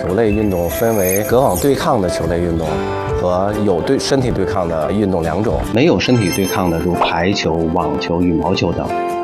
球类运动分为隔网对抗的球类运动和有身体对抗的运动两种。 没有身体对抗的，如排球、网球、羽毛球等。